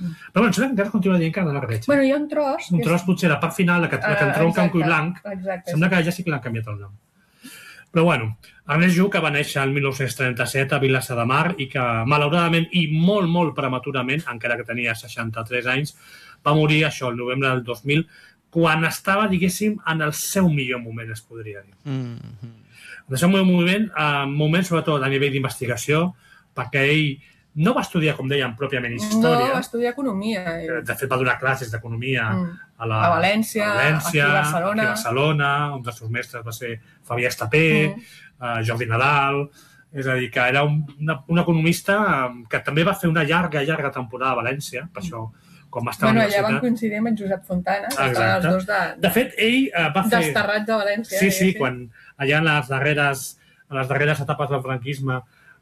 Però bueno, encara continua dient que ha d'anar reig. Bueno, hi ha un tros... Un tros potser la part final, la que entronca en cuir blanc, sembla que ja sí que l'han canviat el nom. Però bueno, Ernest Lluch va néixer el 1937 a Vilassar de Mar i que, malauradament i molt, molt prematurament, encara que tenia 63 anys, va morir això el novembre del 2000, quan estava, diguéssim, en el seu millor moment, es podria dir. En el seu moment, sobretot a nivell d'investigació, perquè ell no va estudiar, com dèiem, pròpiament història. No, va estudiar economia. De fet, va donar classes d'economia a València, aquí a Barcelona. Un dels seus mestres va ser Fabià Estapé, Jordi Nadal. És a dir, que era un economista que també va fer una llarga temporada a València, per això, quan va estar a la universitat. Allà van coincidir amb en Josep Fontana, que estaven els dos de fet, ell va fer... desterrats a València. Sí, quan allà en les darreres etapes del franquisme,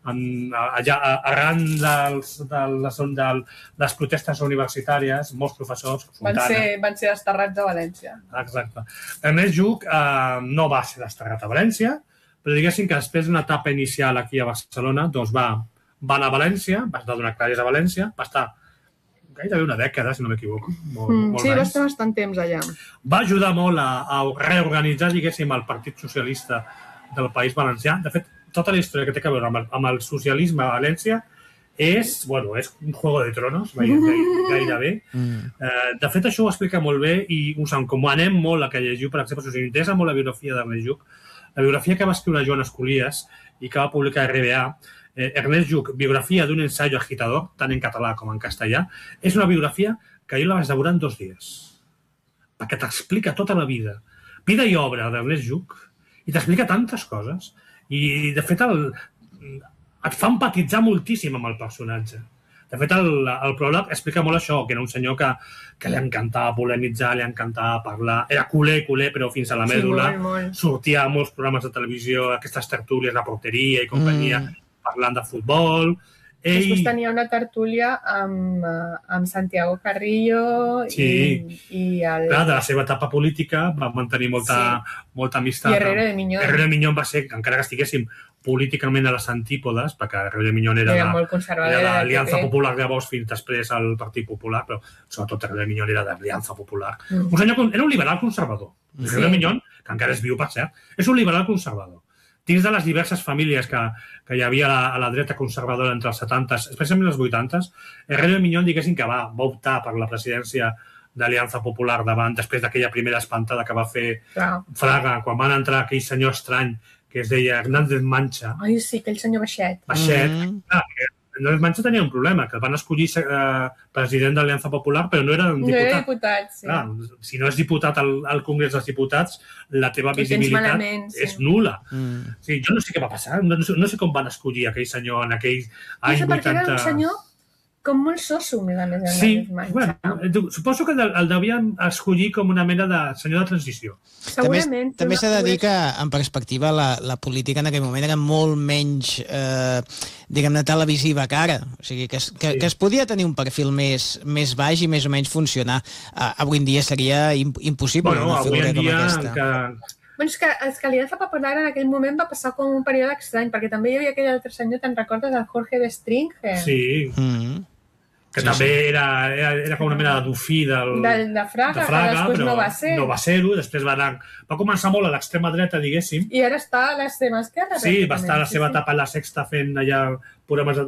arran de les protestes universitàries, molts professors... Van ser desterrats a València. Exacte. Ernest Lluch no va ser desterrat a València, però diguéssim que després d'una etapa inicial aquí a Barcelona, doncs va anar a València, va donar classes a València, va estar gairebé una dècada, si no m'equivoco. Sí, va estar bastant temps allà. Va ajudar molt a reorganitzar, diguéssim, el Partit Socialista del País Valencià. De fet, tota la història que té a veure amb el socialisme a València és un Juego de Tronos, gairebé. De fet, això ho explica molt bé i com anem molt a que llegiu, per exemple, si us interessa molt la biografia d'Ernest Lluch, la biografia que va escriure Joan Escolies i que va publicar RBA, Ernest Lluch, biografia d'un ensayo agitador, tant en català com en castellà, és una biografia que jo la vaig devorar en 2 dies, perquè t'explica tota la vida i obra d'Ernest Lluch i t'explica tantes coses. I, de fet, et fa empatitzar moltíssim amb el personatge. De fet, el pròleg explica molt això, que era un senyor que li encantava polemitzar, li encantava parlar, era culer, però fins a la mèdula. Sortia a molts programes de televisió, aquestes tertúlies de porteria i companyia, parlant de futbol. Després tenia una tertúlia amb Santiago Carrillo i el... Clar, de la seva etapa política va mantenir molta amistat. I Herrero de Miñón. Herrero de Miñón va ser, encara que estiguéssim políticament a les antípodes, perquè Herrero de Miñón era l'Aliança Popular llavors fins després al Partit Popular, però sobretot Herrero de Miñón era de l'Aliança Popular. Un senyor, era un liberal conservador. Herrero de Miñón, que encara és viu, per cert, és un liberal conservador. Dins de les diverses famílies que hi havia a la dreta conservadora entre els 70s, especialment els 80s, Herrero de Miñón, diguéssim que va optar per la presidència d'Aliança Popular després d'aquella primera espantada que va fer Fraga, quan van entrar aquell senyor estrany que es deia Hernández Mancha. Ai, sí, aquell senyor baixet. Hernández Mancha tenia un problema, que el van escollir president d'Aliança Popular, però no era un diputat. No era diputat, sí. Clar, si no és diputat al Congrés dels Diputats, la teva visibilitat és nul·la. Sí, jo no sé què va passar, no sé com van escollir aquell senyor en aquell any 80... No sé, perquè era un senyor com molt soso, a més. Sí, suposo que el devien escollir com una mena de senyor de transició. Segurament. També s'ha de dir que, en perspectiva, la política en aquell moment era molt menys, diguem-ne, televisiva que ara. O sigui, que es podia tenir un perfil més baix i més o menys funcionar. Avui en dia seria impossible una figura com aquesta. És que l'Aliança Popular en aquell moment va passar com un període estrany, perquè també hi havia aquell altre senyor, te'n recordes, el Jorge Bestringe? Sí, que també era com una mena de dofí de Fraga, que després no va ser. No va ser-ho, després va començar molt a l'extrema dreta, diguéssim. I ara està a l'extrema esquerra. Sí, va estar a la seva etapa a la Sexta fent allà programes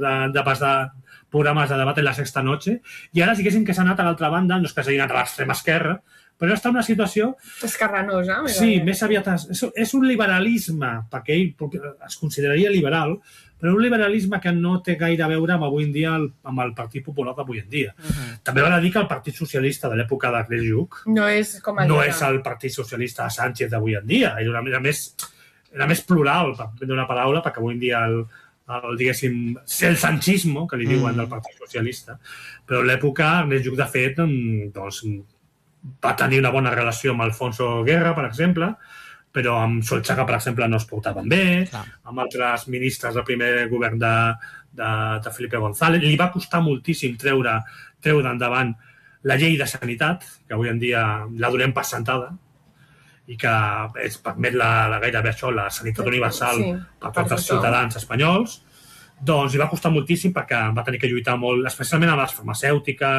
de debat en la Sexta Noche, i ara diguéssim que s'ha anat a l'altra banda, no és que s'hagi anat a l'extrema esquerra, però està en una situació... escarranosa. Sí, més aviat... És un liberalisme, perquè ell es consideraria liberal, però un liberalisme que no té gaire a veure avui en dia amb el Partit Popular d'avui en dia. També val a dir que el Partit Socialista de l'època d'Ernest Lluch no és el Partit Socialista de Sánchez d'avui en dia. Era més plural, per prendre una paraula, perquè avui en dia diguéssim, el sanchismo, que li diuen del Partit Socialista, però a l'època Ernest Lluch, de fet, doncs, va tenir una bona relació amb Alfonso Guerra, per exemple, però amb Solchaga, per exemple, no es portaven bé, amb altres ministres del primer govern de Felipe González. Li va costar moltíssim treure endavant la llei de sanitat, que avui en dia la donem per sentada, i que permet gairebé això, la sanitat universal per tots els ciutadans espanyols. Doncs li va costar moltíssim perquè va tenir que lluitar molt, especialment amb les farmacèutiques,